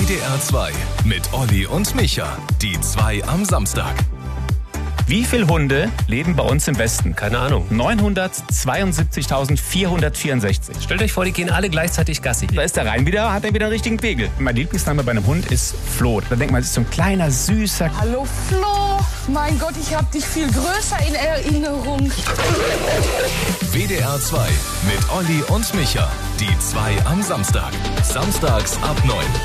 WDR 2 mit Olli und Micha. Die 2 am Samstag. Wie viele Hunde leben bei uns im Westen? Keine Ahnung. 972.464. Stellt euch vor, die gehen alle gleichzeitig Gassi. Da ist der Rhein wieder, hat er wieder einen richtigen Pegel. Mein Lieblingsname bei einem Hund ist Flo. Da denkt man, es ist so ein kleiner, süßer... Hallo Flo, mein Gott, ich habe dich viel größer in Erinnerung. WDR 2 mit Olli und Micha. Die 2 am Samstag. Samstags ab 9.